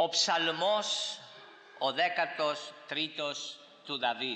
Ο ψαλμός ο 13ος του Δαβίδ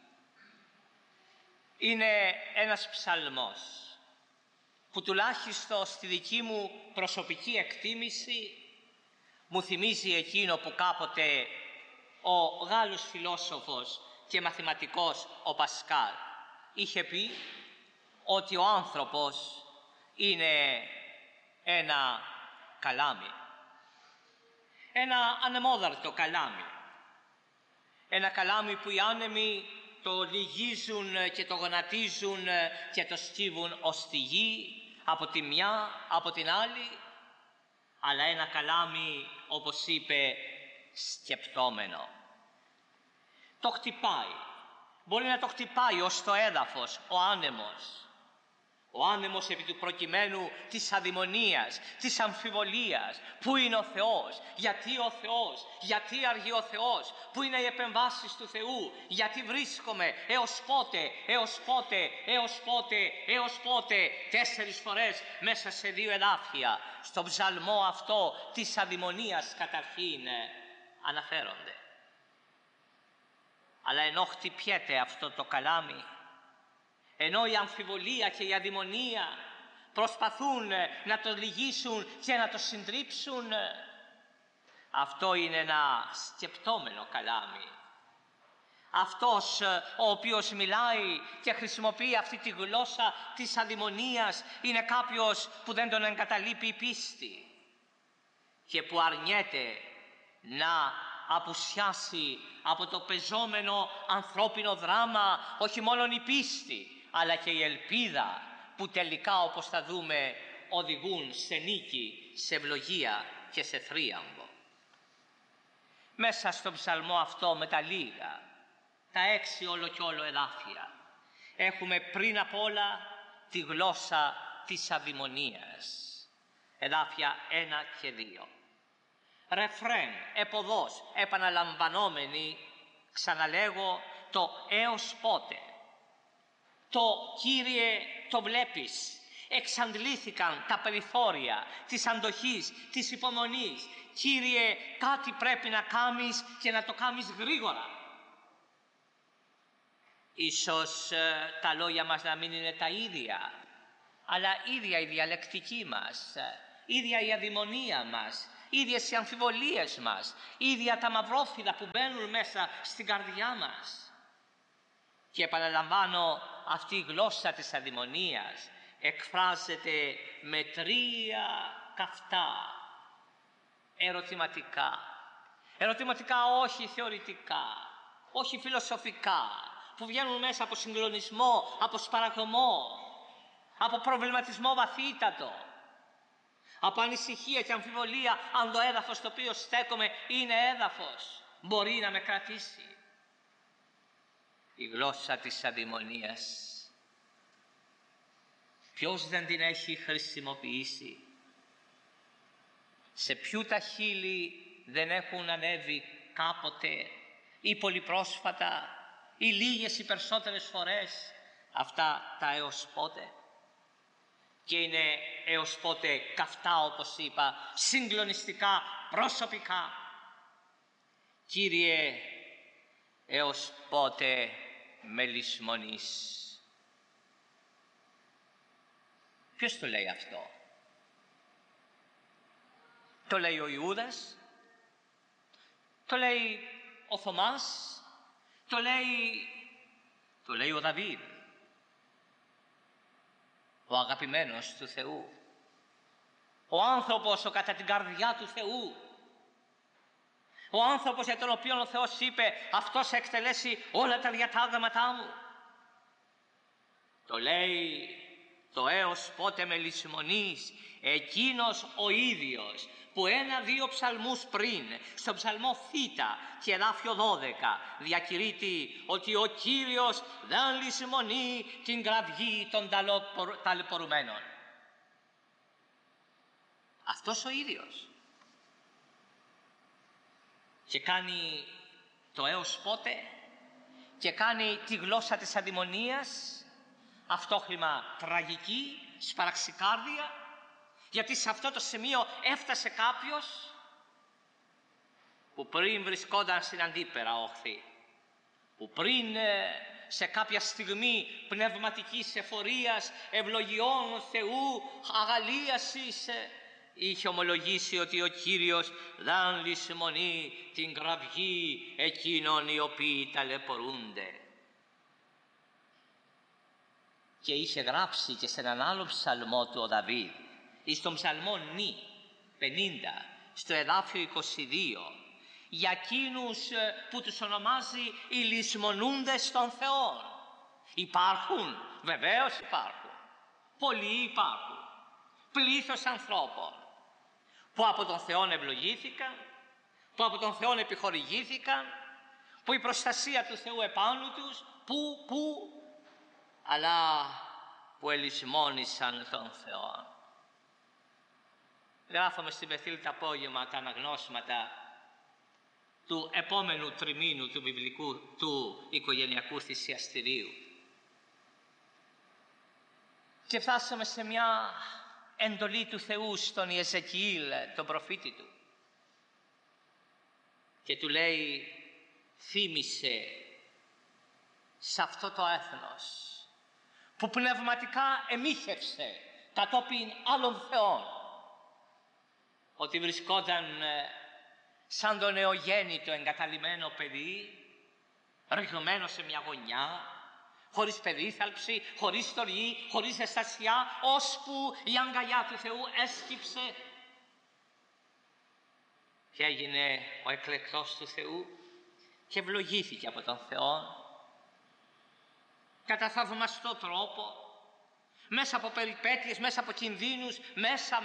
είναι ένας ψαλμός που τουλάχιστον στη δική μου προσωπική εκτίμηση μου θυμίζει εκείνο που κάποτε ο Γάλλος φιλόσοφος και μαθηματικός ο Πασκάλ είχε πει, ότι ο άνθρωπος είναι ένα καλάμι. Ένα ανεμόδαρτο καλάμι. Ένα καλάμι που οι άνεμοι το λυγίζουν και το γονατίζουν και το σκύβουν ως τη γη, από τη μια, από την άλλη. Αλλά ένα καλάμι, όπως είπε, σκεπτόμενο. Το χτυπάει. Μπορεί να το χτυπάει ως το έδαφος ο άνεμος. Ο άνεμος επί του προκειμένου της αδειμονίας, της αμφιβολίας. Πού είναι ο Θεός, γιατί ο Θεός, γιατί αργεί ο Θεός, πού είναι οι επεμβάσεις του Θεού, γιατί βρίσκομαι, έως πότε, έως πότε, έως πότε, έως πότε. 4 φορές μέσα σε 2 εδάφια στον ψαλμό αυτό της αδειμονίας καταρχήν αναφέρονται. Αλλά ενώ χτυπιέται αυτό το καλάμι, ενώ η αμφιβολία και η αδειμονία προσπαθούν να το λυγίσουν και να το συντρίψουν, αυτό είναι ένα σκεπτόμενο καλάμι. Αυτός ο οποίος μιλάει και χρησιμοποιεί αυτή τη γλώσσα της αδειμονίας είναι κάποιος που δεν τον εγκαταλείπει η πίστη και που αρνιέται να απουσιάσει από το πεζόμενο ανθρώπινο δράμα όχι μόνο η πίστη, αλλά και η ελπίδα που τελικά, όπως θα δούμε, οδηγούν σε νίκη, σε ευλογία και σε θρίαμβο. Μέσα στον ψαλμό αυτό με τα λίγα, τα 6 όλο και όλο εδάφια, έχουμε πριν απ' όλα τη γλώσσα της αδειμονίας. Εδάφια 1 και 2. Ρεφρέν, εποδός, επαναλαμβανόμενοι, ξαναλέγω, το έως πότε. Το Κύριε το βλέπεις, εξαντλήθηκαν τα περιθώρια της αντοχής, της υπομονής. Κύριε, κάτι πρέπει να κάνεις και να το κάνεις γρήγορα. Ίσως τα λόγια μας να μην είναι τα ίδια, αλλά ίδια η διαλεκτική μας, ίδια η αδειμονία μας, ίδιες οι αμφιβολίες μας, ίδια τα μαυρόφυλλα που μπαίνουν μέσα στην καρδιά μας. Και επαναλαμβάνω, αυτή η γλώσσα της αδειμονίας εκφράζεται με 3 καυτά ερωτηματικά. Ερωτηματικά όχι θεωρητικά, όχι φιλοσοφικά, που βγαίνουν μέσα από συγκλονισμό, από σπαραγωμό, από προβληματισμό βαθύτατο, από ανησυχία και αμφιβολία αν το έδαφος στο οποίο στέκομαι είναι έδαφος, μπορεί να με κρατήσει. Η γλώσσα της αδειμονίας, ποιος δεν την έχει χρησιμοποιήσει, σε ποιου τα χείλη δεν έχουν ανέβει κάποτε ή πολύ πρόσφατα ή λίγες ή περισσότερες φορές αυτά τα έως πότε. Και είναι έως πότε καυτά, όπως είπα, συγκλονιστικά, προσωπικά. Κύριε, έως πότε με λησμονείς. Ποιος το λέει αυτό? Το λέει ο Ιούδας, το λέει ο Θωμάς, το λέει ο Δαβίδ, ο αγαπημένος του Θεού, ο άνθρωπος ο κατά την καρδιά του Θεού, ο άνθρωπος για τον οποίο ο Θεός είπε αυτός θα εκτελέσει όλα τα διατάγματά μου. Το λέει το έως πότε με λησμονείς, εκείνος ο ίδιος που 1-2 ψαλμούς πριν, στον ψαλμό Θ και εδάφιο 12, διακηρύττει ότι ο Κύριος δεν λησμονεί την κραυγή των ταλαιπωρουμένων. Αυτός ο ίδιος. Και κάνει το έως πότε και κάνει τη γλώσσα της αδειμονίας αυτόχριμα τραγική, σπαραξικάρδια, γιατί σε αυτό το σημείο έφτασε κάποιος που πριν βρισκόταν στην αντίπερα όχθη, που πριν σε κάποια στιγμή πνευματικής εφορίας, ευλογιών Θεού, αγαλίασης, είχε ομολογήσει ότι ο Κύριος δεν λησμονεί την κραυγή εκείνων οι οποίοι ταλαιπωρούνται. Και είχε γράψει και σε έναν άλλο ψαλμό του ο Δαβίδ, εις τον ψαλμό νη 50, στο εδάφιο 22, για εκείνους που τους ονομάζει οι λησμονούντες των Θεών. Υπάρχουν, βεβαίως υπάρχουν, πολλοί υπάρχουν, πλήθος ανθρώπων που από τον Θεό ευλογήθηκαν, που από τον Θεό επιχορηγήθηκαν, που η προστασία του Θεού επάνω τους, αλλά που ελισμόνησαν τον Θεό. Γράφαμε στην Πεθήλ το απόγευμα τα αναγνώσματα του επόμενου τριμήνου του βιβλικού, του οικογενειακού θυσιαστηρίου. Και φτάσαμε σε μια εντολή του Θεού στον Ιεζεκιήλ, τον προφήτη του. Και του λέει, θύμισε σε αυτό το έθνος που πνευματικά εμίχευσε κατόπιν άλλων θεών, ότι βρισκόταν σαν το νεογέννητο εγκαταλειμμένο παιδί, ρηγμένο σε μια γωνιά, χωρίς περίθαλψη, χωρίς στοργή, χωρίς αισθησία, ώσπου η αγκαλιά του Θεού έσκυψε και έγινε ο εκλεκτός του Θεού και ευλογήθηκε από τον Θεό κατά θαυμαστό τρόπο, μέσα από περιπέτειες, μέσα από κινδύνους, μέσα.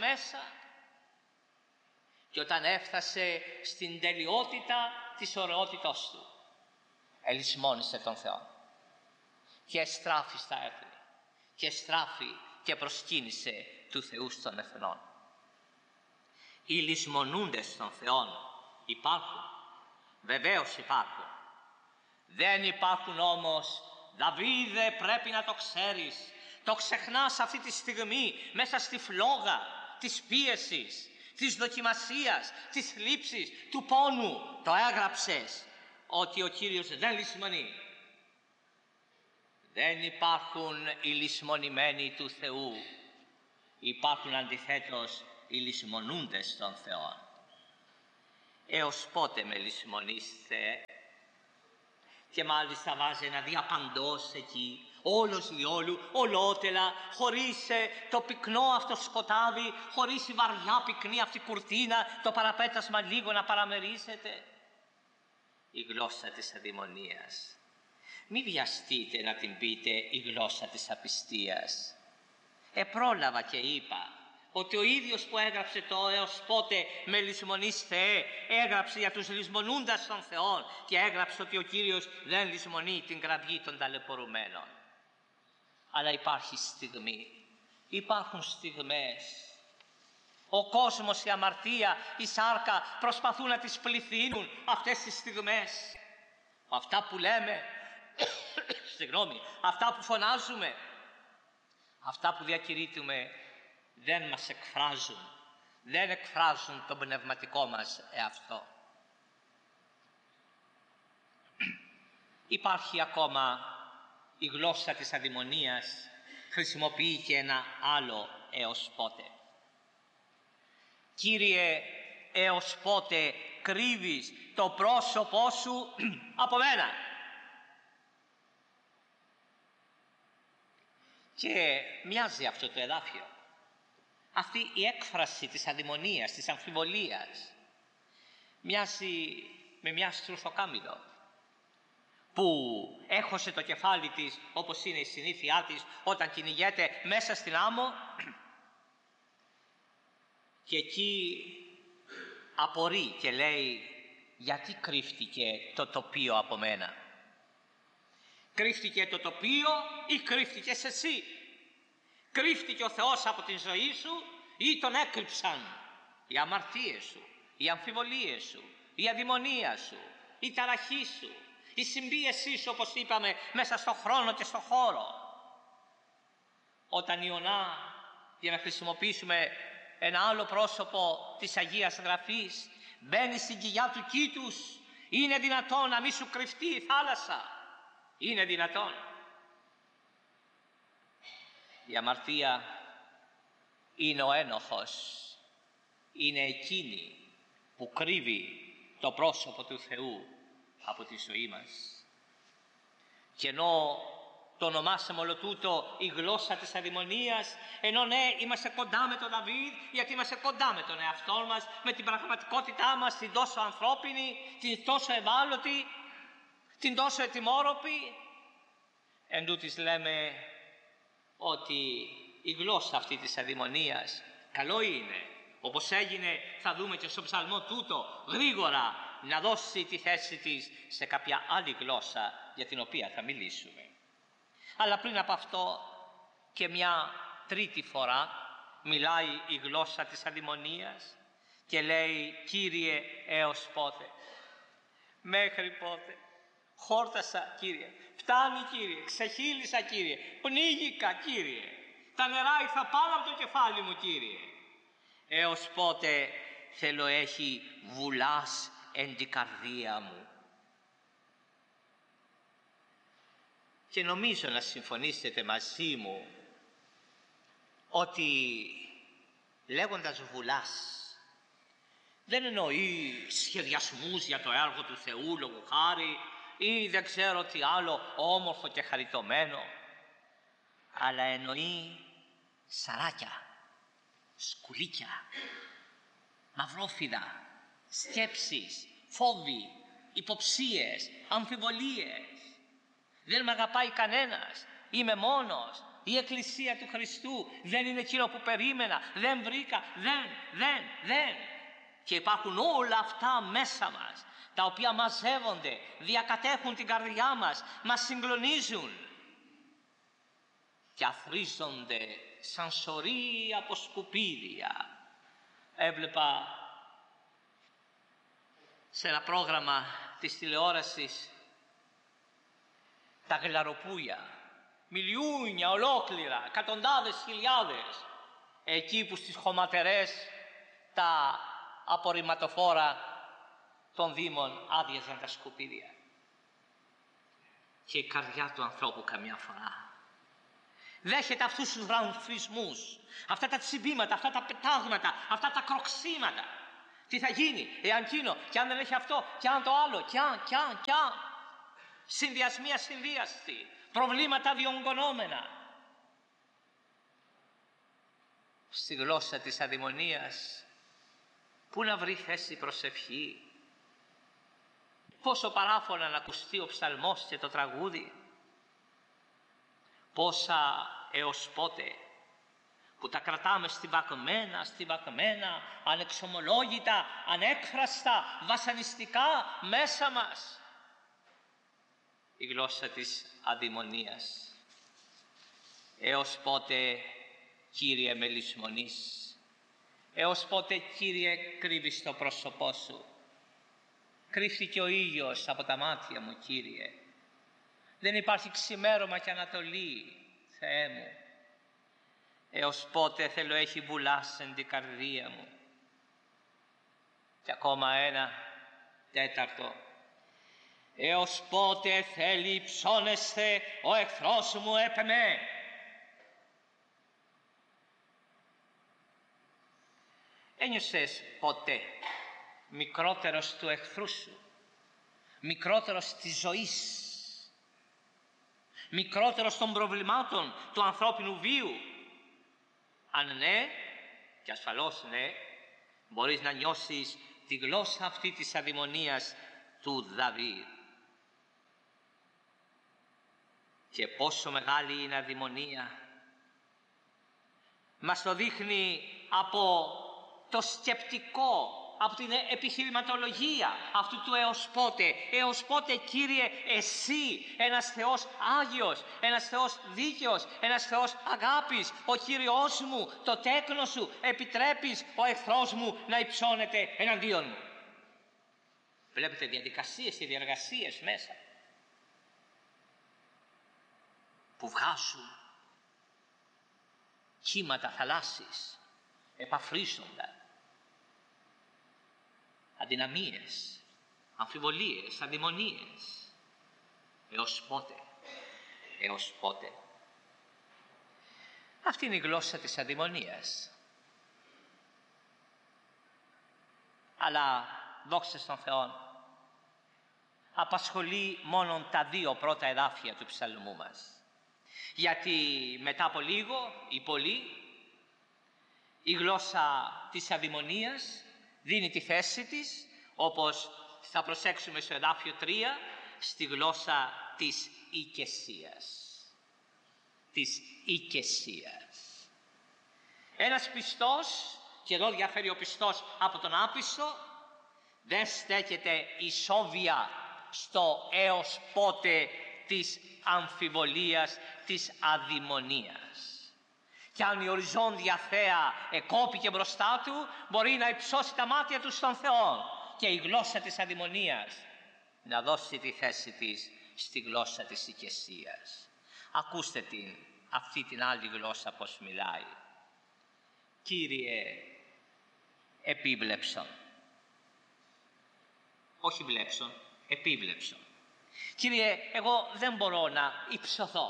Και όταν έφτασε στην τελειότητα της ωραιότητός του, ελισμόνισε τον Θεό και στράφη στα έθνη και στράφη και προσκύνησε του Θεού των εθνών. Οι λησμονούντες των Θεών υπάρχουν, βεβαίως υπάρχουν. Δεν υπάρχουν όμως, Δαβίδε, πρέπει να το ξέρεις, το ξεχνάς αυτή τη στιγμή μέσα στη φλόγα της πίεσης, της δοκιμασίας, της θλίψης, του πόνου. Το έγραψες ότι ο Κύριος δεν λησμονεί. Δεν υπάρχουν οι λησμονημένοι του Θεού. Υπάρχουν αντιθέτως οι λησμονούντες των Θεών. Έως πότε με λησμονείστε? Και μάλιστα βάζει ένα διαπαντός εκεί, όλος διόλου, ολότελα, χωρίς το πυκνό αυτό σκοτάδι, χωρίς η βαριά πυκνή αυτή κουρτίνα, το παραπέτασμα λίγο να παραμερίσετε. Η γλώσσα της αδειμονίας. Μη βιαστείτε να την πείτε η γλώσσα της απιστίας. Πρόλαβα και είπα ότι ο ίδιος που έγραψε το έως πότε με λησμονείς Θεέ, έγραψε για τους λησμονούντας των Θεών και έγραψε ότι ο Κύριος δεν λησμονεί την κραυγή των ταλαιπωρουμένων. Αλλά υπάρχει στιγμή, υπάρχουν στιγμές. Ο κόσμος, η αμαρτία, η σάρκα προσπαθούν να τις πληθύνουν αυτές τις στιγμές. Αυτά που λέμε, αυτά που φωνάζουμε, αυτά που διακηρύττουμε δεν μας εκφράζουν, δεν εκφράζουν τον πνευματικό μας εαυτό. Υπάρχει ακόμα η γλώσσα της αδειμονίας, χρησιμοποιεί και ένα άλλο έως πότε. Κύριε, έως πότε κρύβεις το πρόσωπό σου από μένα? Και μοιάζει αυτό το εδάφιο, αυτή η έκφραση της αδειμονίας, της αμφιβολίας, μοιάζει με μια στρουθοκάμιλο που έχωσε το κεφάλι της, όπως είναι η συνήθειά της όταν κυνηγέται μέσα στην άμμο, και εκεί απορεί και λέει, γιατί κρύφτηκε το τοπίο από μένα? Κρύφτηκε το τοπίο ή κρύφτηκες εσύ? Κρύφτηκε ο Θεός από την ζωή σου ή τον έκρυψαν οι αμαρτίες σου, οι αμφιβολίες σου, η αδειμονία σου, η ταραχή σου, η συμπίεσή σου, όπως είπαμε, μέσα στο χρόνο και στο χώρο? Όταν Ιωνά, για να χρησιμοποιήσουμε ένα άλλο πρόσωπο της Αγίας Γραφής, μπαίνει στην κοιλιά του κήτους. Είναι δυνατόν να μη σου κρυφτεί η θάλασσα? Είναι δυνατόν? Η αμαρτία είναι ο ένοχος. Είναι εκείνη που κρύβει το πρόσωπο του Θεού από τη ζωή μας. Και ενώ το ονομάσαμε όλο τούτο η γλώσσα της αδειμονίας, ενώ ναι, είμαστε κοντά με τον Δαβίδ, γιατί είμαστε κοντά με τον εαυτό μας, με την πραγματικότητά μας, την τόσο ανθρώπινη, την τόσο ευάλωτη, την τόσο ετοιμόρροπη. Εν τούτοις λέμε ότι η γλώσσα αυτή της αδειμονίας καλό είναι, όπως έγινε, θα δούμε και στο ψαλμό τούτο, γρήγορα να δώσει τη θέση της σε κάποια άλλη γλώσσα για την οποία θα μιλήσουμε. Αλλά πριν από αυτό και μια τρίτη φορά μιλάει η γλώσσα της αδειμονίας και λέει: Κύριε, έως πότε? Μέχρι πότε? Χόρτασα, Κύριε, φτάνει, Κύριε, ξεχύλισα, Κύριε, πνίγηκα, Κύριε, τα νερά ήρθα πάνω από το κεφάλι μου, Κύριε. Έως πότε θέλω έχει βουλάς εν την καρδία μου? Και νομίζω να συμφωνήσετε μαζί μου ότι λέγοντας βουλάς δεν εννοεί σχεδιασμούς για το έργο του Θεού λόγω χάρη ή δεν ξέρω τι άλλο όμορφο και χαριτωμένο, αλλά εννοεί σαράκια, σκουλίκια, μαυρόφυδα, σκέψεις, φόβοι, υποψίες, αμφιβολίες. Δεν με αγαπάει κανένας, είμαι μόνος, η Εκκλησία του Χριστού δεν είναι εκείνο που περίμενα, δεν βρήκα, δεν. Και υπάρχουν όλα αυτά μέσα μας, τα οποία μαζεύονται, διακατέχουν την καρδιά μας συγκλονίζουν και αθρίζονται σαν σωροί από σκουπίδια. Έβλεπα σε ένα πρόγραμμα της τηλεόρασης τα γλαροπούλια, μιλιούνια ολόκληρα, εκατοντάδες χιλιάδες, εκεί που στις χωματερές τα απορριμματοφόρα των δήμων άδειαζαν τα σκουπίδια. Και η καρδιά του ανθρώπου καμιά φορά δέχεται αυτούς τους βραμφισμούς, αυτά τα τσιμπήματα, αυτά τα πετάγματα, αυτά τα κροξίματα. Τι θα γίνει εάν εκείνο, κι αν δεν έχει αυτό, κι αν το άλλο, κι αν. Συνδυασμοί ασυνδύαστοι, προβλήματα διονγκωνόμενα. Στη γλώσσα της αδειμονίας πού να βρει θέση προσευχή? Πόσο παράφωνα να ακουστεί ο ψαλμός και το τραγούδι? Πόσα έως πότε που τα κρατάμε στιβαγμένα, ανεξομολόγητα, ανέκφραστα, βασανιστικά μέσα μας. Η γλώσσα της αδειμονίας. Έως πότε, Κύριε, με λησμονείς? Έως πότε, Κύριε, κρύβεις το πρόσωπό σου? Κρύφτηκε ο ήλιος από τα μάτια μου, Κύριε. Δεν υπάρχει ξημέρωμα και ανατολή, Θεέ μου. Έως πότε θέλω έχει βουλάς εν την καρδία μου? Και ακόμα ένα τέταρτο. Έως πότε θέλει ψώνεστε ο εχθρός μου επ' με? Ένιωσες ποτέ μικρότερος του εχθρού σου, μικρότερος της ζωής, μικρότερος των προβλημάτων του ανθρώπινου βίου? Αν ναι, και ασφαλώς ναι, μπορείς να νιώσεις τη γλώσσα αυτή της αδειμονίας του Δαβίδ. Και πόσο μεγάλη είναι αδειμονία μας το δείχνει από το σκεπτικό, από την επιχειρηματολογία αυτού του έως πότε, Κύριε, εσύ, ένας Θεός Άγιος, ένας Θεός δίκαιος, ένας Θεός αγάπης, ο Κύριος μου, το τέκνο σου, επιτρέπεις ο εχθρός μου να υψώνεται εναντίον μου? Βλέπετε διαδικασίες και διεργασίες μέσα που βγάζουν κύματα θαλάσσης, επαφρίζοντα. αδυναμίες, αμφιβολίες, αδαιμονίες. Έως πότε, έως πότε. Αυτή είναι η γλώσσα της αδαιμονίας. Αλλά δόξα στον Θεό, απασχολεί μόνο τα 2 πρώτα εδάφια του ψαλμού μας. Γιατί μετά από λίγο ή πολύ η γλώσσα της αδαιμονίας δίνει τη θέση της, όπως θα προσέξουμε στο εδάφιο 3, στη γλώσσα της οικεσίας. Της οικεσίας. Ένας πιστός, και εδώ διαφέρει ο πιστός από τον άπιστο, δεν στέκεται ισόβια στο έως πότε της αμφιβολίας, της αδαιμονίας. Και αν η οριζόντια θέα εκόπηκε μπροστά του, μπορεί να υψώσει τα μάτια του στον Θεό και η γλώσσα της αδαιμονίας να δώσει τη θέση της στη γλώσσα της οικεσίας. Ακούστε αυτή την άλλη γλώσσα πως μιλάει. Κύριε, επίβλεψον. Όχι βλέψον, επίβλεψον. Κύριε, εγώ δεν μπορώ να υψωθώ.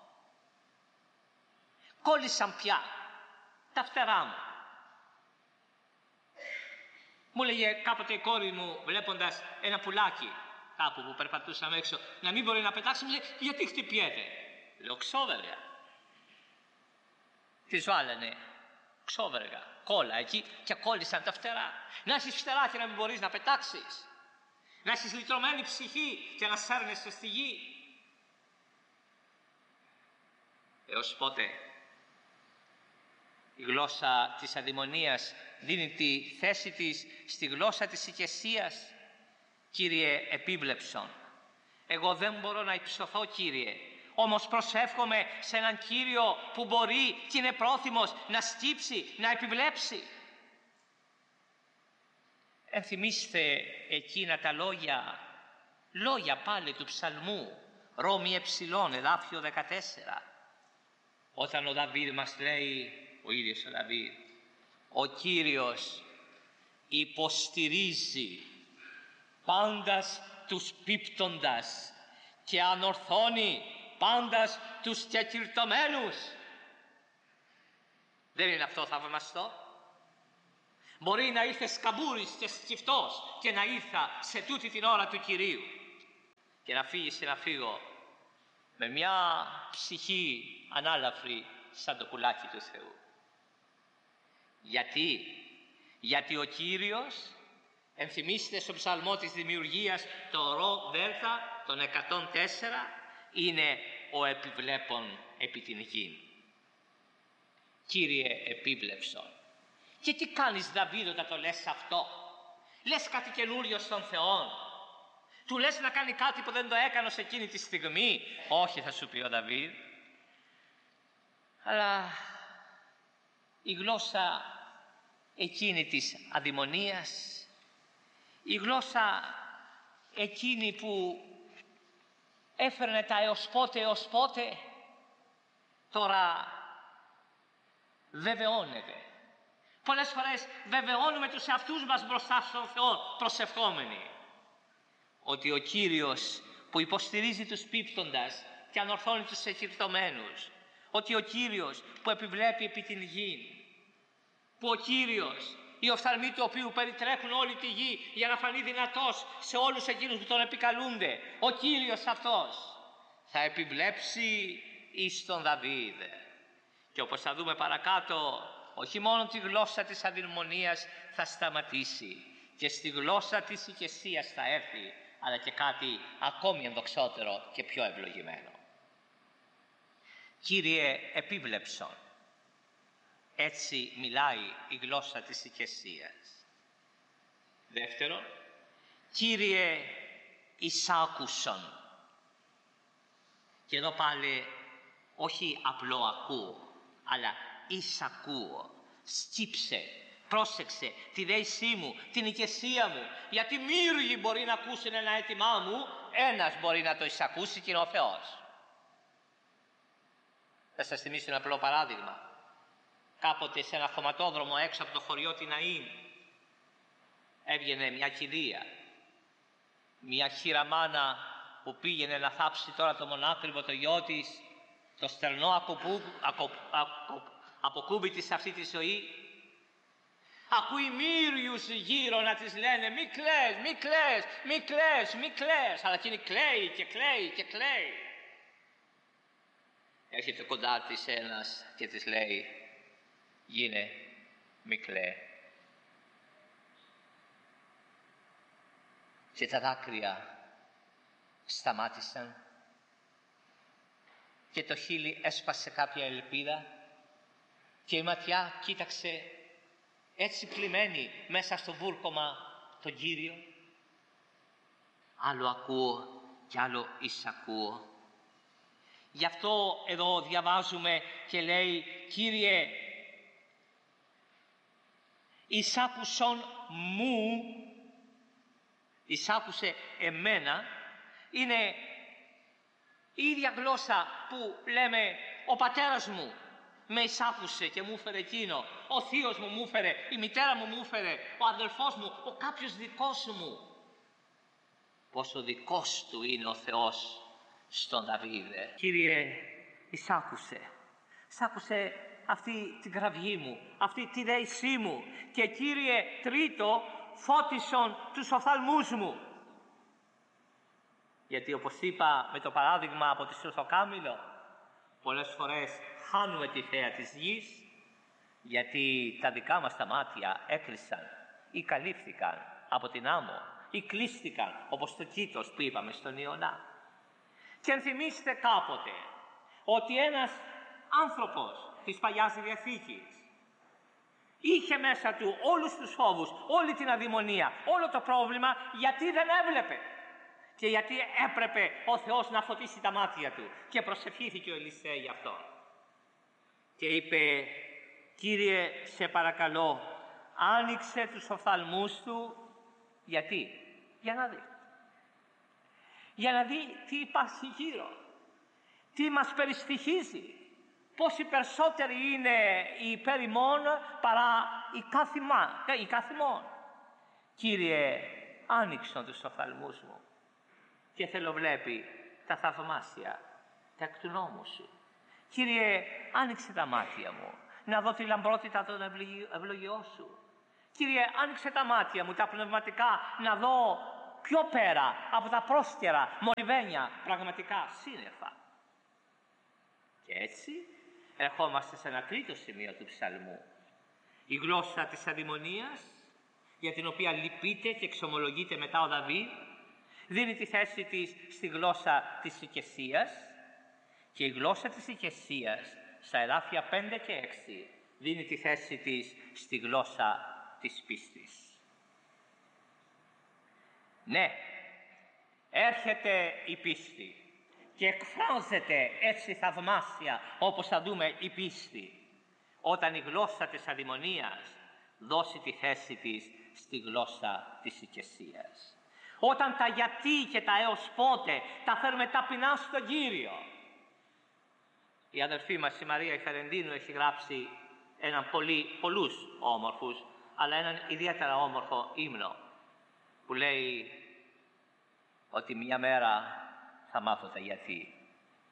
Κόλλησαν πια τα φτερά μου. Μου έλεγε κάποτε η κόρη μου, βλέποντας ένα πουλάκι κάπου που περπατούσαμε έξω, να μην μπορεί να πετάξει, μου λέει, γιατί χτυπιέται. Λέω, ξόβεργα. Τις βάλανε ξόβεργα, κόλλα εκεί και κόλλησαν τα φτερά. Να έχεις φτερά και να μην μπορείς να πετάξεις. Να έχεις λυτρωμένη ψυχή και να σέρνεσαι στη γη. Έως πότε η γλώσσα της αδαιμονίας δίνει τη θέση της στη γλώσσα της οικεσίας. Κύριε, επίβλεψον. Εγώ δεν μπορώ να υψωθώ, Κύριε. Όμως προσεύχομαι σε έναν Κύριο που μπορεί και είναι πρόθυμος να στύψει, να επιβλέψει. Ενθυμίστε εκείνα τα λόγια πάλι του ψαλμού, Ρώμη Εψιλών, εδάφιο 14. Όταν ο Δαβίδ μας λέει, ο ίδιος ο Δαβίδ, ο Κύριος υποστηρίζει πάντας τους πίπτοντας και ανορθώνει πάντας τους κεκυρτωμένους. Δεν είναι αυτό θαυμαστό? Μπορεί να ήρθε σκαμπούρης και σκυφτός και να ήρθα σε τούτη την ώρα του Κυρίου και να φύγεις και να φύγω με μια ψυχή ανάλαφρη σαν το πουλάκι του Θεού. Γιατί ο Κύριος, ενθυμίστε στο ψαλμό της δημιουργίας το ρο δέλτα, τον 104, είναι ο επιβλέπων επί την γη. Κύριε, επίβλεψον. Και τι κάνεις, Δαβίδ, όταν το λες αυτό? Λες κάτι καινούριο στον Θεό? Του λες να κάνει κάτι που δεν το έκανε σε εκείνη τη στιγμή? Όχι, θα σου πει ο Δαβίδ. Αλλά η γλώσσα εκείνη της αδαιμονίας, η γλώσσα εκείνη που έφερνε τα έως πότε, τώρα βεβαιώνεται. Πολλές φορές βεβαιώνουμε τους εαυτούς μας μπροστά στον Θεό προσευχόμενοι ότι ο Κύριος που υποστηρίζει τους πίπτοντας και ανορθώνει τους εκυρτωμένους, ότι ο Κύριος που επιβλέπει επί την γη, που ο Κύριος, οι οφθαλμοί του οποίου περιτρέχουν όλη τη γη για να φανεί δυνατός σε όλους εκείνους που τον επικαλούνται, ο Κύριος αυτός θα επιβλέψει εις τον Δαβίδ. Και όπως θα δούμε παρακάτω, όχι μόνο τη γλώσσα της αδαιμονίας θα σταματήσει και στη γλώσσα της οικεσίας θα έρθει, αλλά και κάτι ακόμη ενδοξότερο και πιο ευλογημένο. Κύριε, επίβλεψον. Έτσι μιλάει η γλώσσα της οικεσίας. Δεύτερον, Κύριε, εισάκουσον. Και εδώ πάλι όχι απλό ακούω, αλλά εισακούω. Σκύψε, πρόσεξε τη δέησή μου, την οικεσία μου, γιατί μύριοι μπορεί να ακούσουν ένα αίτημά μου, ένας μπορεί να το εισακούσει και είναι ο Θεός. Θα σας θυμίσω ένα απλό παράδειγμα. Κάποτε σε ένα χωματόδρομο έξω από το χωριό την Αΐν έβγαινε μια κηδεία, μια χειραμάνα που πήγαινε να θάψει τώρα το μονάκριβο το γιο της, το στερνό αποκούμπι σε αυτή τη ζωή. Ακούει μύριους γύρω να της λένε «Μη κλαις, μη κλαις, μη κλαις, μη κλαις», αλλά εκείνη κλαίει και κλαίει και κλαίει. Έρχεται κοντά της ένας και της λέει «Γίνε, μη κλαίει». Και τα δάκρυα σταμάτησαν και το χείλι έσπασε κάποια ελπίδα και η ματιά κοίταξε έτσι πλημμένη μέσα στο βούρκωμα τον Κύριο. Άλλο ακούω κι άλλο εισακούω. Γι' αυτό εδώ διαβάζουμε και λέει «Κύριε, εισάκουσον μου», εισάκουσε εμένα, είναι η ίδια γλώσσα που λέμε «Ο πατέρας μου με εισάκουσε και μου έφερε εκείνο, ο θείος μου έφερε, η μητέρα μου έφερε, ο αδελφός μου, ο κάποιος δικός μου». Πόσο δικός του είναι ο Θεός στον Δαβίδ. «Κύριε, εισάκουσε, σάκουσε αυτή την κραυγή μου, αυτή τη δέησή μου και Κύριε τρίτο, φώτισον τους οφθαλμούς μου». Γιατί όπως είπα με το παράδειγμα από τη Σουρθοκάμηλο, πολλές φορές χάνουμε τη θέα της γης γιατί τα δικά μας τα μάτια έκλεισαν ή καλύφθηκαν από την άμμο ή κλείστηκαν όπως το κήτος που είπαμε στον Ιωνά. Και ενθυμίστε κάποτε ότι ένας άνθρωπος της Παλιάς Διαθήκης είχε μέσα του όλους τους φόβους, όλη την αδειμονία, όλο το πρόβλημα γιατί δεν έβλεπε και γιατί έπρεπε ο Θεός να φωτίσει τα μάτια του και προσευχήθηκε ο Ελισέ γι' αυτό. Και είπε «Κύριε, σε παρακαλώ, άνοιξε τους οφθαλμούς του». Γιατί? Για να δει. Για να δει τι υπάρχει γύρω, τι μας περιστοιχίζει, πόσοι περισσότεροι είναι οι υπέρ ημών παρά οι καθημών. «Κύριε, άνοιξον τους οφθαλμούς μου και θέλω βλέπει τα θαυμάσια, τα εκ του νόμου σου. Κύριε, άνοιξε τα μάτια μου, να δω τη λαμπρότητα των ευλογιών σου. Κύριε, άνοιξε τα μάτια μου, τα πνευματικά, να δω πιο πέρα από τα πρόσκαιρα, μολυβένια, πραγματικά σύννεφα». Και έτσι ερχόμαστε σε ένα τρίτο σημείο του ψαλμού. Η γλώσσα της αδειμονίας, για την οποία λυπείται και εξομολογείται μετά ο Δαβίδ, δίνει τη θέση της στη γλώσσα της οικεσίας και η γλώσσα της οικεσίας στα εδάφια 5 και 6 δίνει τη θέση της στη γλώσσα της πίστης. Ναι, έρχεται η πίστη και εκφράζεται έτσι θαυμάσια όπως θα δούμε η πίστη όταν η γλώσσα της αδειμονίας δώσει τη θέση της στη γλώσσα της οικεσίας. Όταν τα γιατί και τα έως πότε τα φέρουμε ταπεινά στον Κύριο. Η αδελφή μας η Μαρία η Φερεντίνου έχει γράψει πολλούς όμορφους, αλλά έναν ιδιαίτερα όμορφο ύμνο που λέει ότι μια μέρα θα μάθω τα γιατί.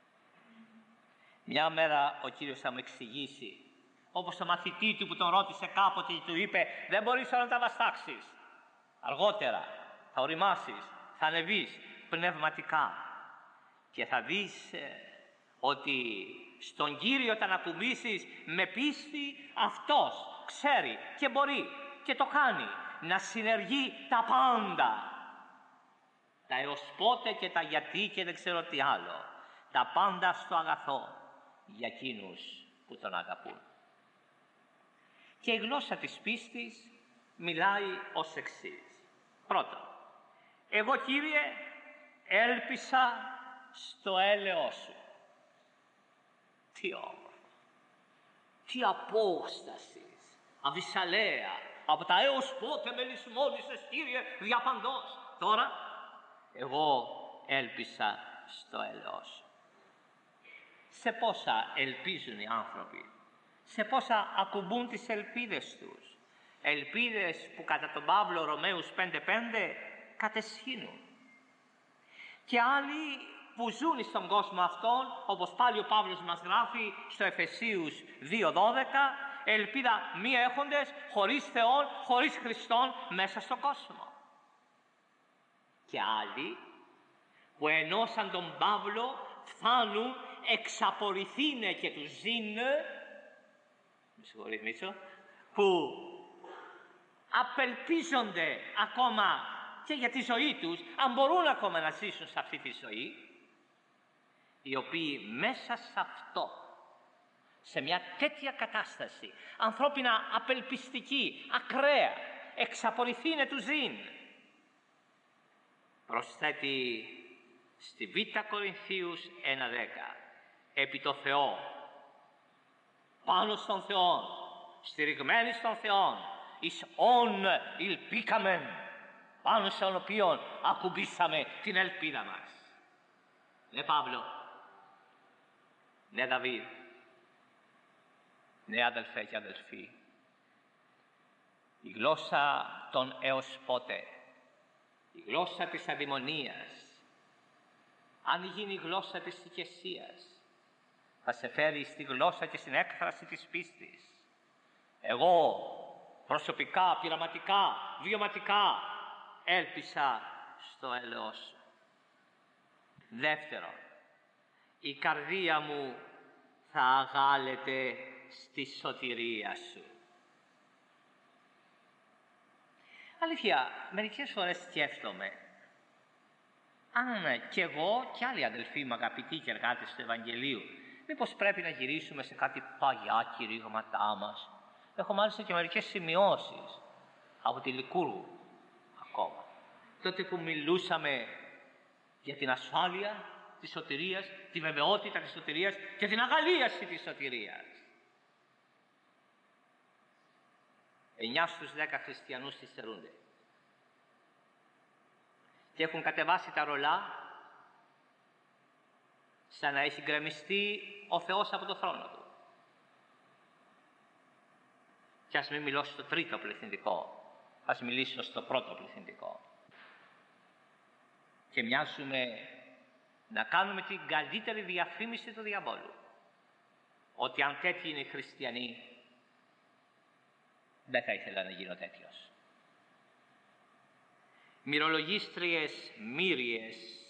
Μια μέρα ο Κύριος θα μου εξηγήσει, όπως το μαθητή του που τον ρώτησε κάποτε και του είπε «Δεν μπορείς να τα βαστάξεις. Αργότερα θα οριμάσεις, θα ανεβείς πνευματικά και θα δεις ότι στον Κύριο θα ανακουμπήσεις με πίστη, αυτός ξέρει και μπορεί και το κάνει να συνεργεί τα πάντα. Τα έως πότε και τα γιατί και δεν ξέρω τι άλλο. Τα πάντα στο αγαθό για εκείνους που τον αγαπούν». Και η γλώσσα της πίστης μιλάει ως εξής. Πρώτον, «Εγώ, Κύριε, έλπισα στο έλεος σου». Τι όμορφο, τι απόσταση αβυσαλαία από τα έως πότε με λησμόνησες, Κύριε, διαπαντός. Τώρα, εγώ έλπισα στο έλεος σου. Σε πόσα ελπίζουν οι άνθρωποι, σε πόσα ακουμπούν τις ελπίδες τους. ελπίδες που κατά τον Παύλο Ρωμαίους 5:5 κατεσχύνουν. Και άλλοι που ζουν στον κόσμο αυτόν, όπως πάλι ο Παύλος μας γράφει στο Εφεσίους 2:12, ελπίδα μη έχοντες, χωρίς Θεόν, χωρίς Χριστόν μέσα στον κόσμο. Και άλλοι που ενώ σαν τον Παύλο φτάνουν εξαπορηθήνε και του ζήνε, με συγχωρείς Μίτσο, που απελπίζονται ακόμα και για τη ζωή τους, αν μπορούν ακόμα να ζήσουν σε αυτή τη ζωή, οι οποίοι μέσα σε αυτό, σε μια τέτοια κατάσταση, ανθρώπινα απελπιστική, ακραία, εξαπορηθήνε του ζήν, προσθέτει στη Β' Κορινθίους 1:10, επί το Θεό, πάνω στον Θεό, στηριγμένοι στον Θεό, εις όν υλπίκαμεν, πάνω στον οποίον ακουμπήσαμε την ελπίδα μας. Ναι Παύλο, ναι Δαβίδ, ναι αδελφέ και αδελφοί, η γλώσσα των έως πότε, η γλώσσα της αδημονίας, αν γίνει η γλώσσα της οικεσίας, θα σε φέρει στη γλώσσα και στην έκφραση της πίστης. Εγώ προσωπικά, πειραματικά, βιωματικά έλπισα στο έλεος σου. Δεύτερον, η καρδία μου θα αγάλεται στη σωτηρία σου. Αλήθεια, μερικές φορές σκέφτομαι, αν κι εγώ κι άλλοι αδελφοί μου αγαπητοί και εργάτες του Ευαγγελίου, μήπως πρέπει να γυρίσουμε σε κάτι παλιά κηρύγματά μας. Έχω μάλιστα και μερικές σημειώσεις από τη Λικούργου ακόμα. Τότε που μιλούσαμε για την ασφάλεια της σωτηρίας, τη βεβαιότητα της σωτηρίας και την αγαλίαση της σωτηρίας. 9 στους 10 χριστιανούς τη στερούνται. Και έχουν κατεβάσει τα ρολά σαν να έχει γκρεμιστεί ο Θεός από το θρόνο του. Και ας μην μιλώ στο τρίτο πληθυντικό, ας μιλήσω στο πρώτο πληθυντικό. Και μοιάζουμε να κάνουμε την καλύτερη διαφήμιση του διαβόλου. Ότι αν τέτοιοι είναι οι χριστιανοί, δεν θα ήθελα να γίνω τέτοιος. Μυρολογίστριες, μύριες,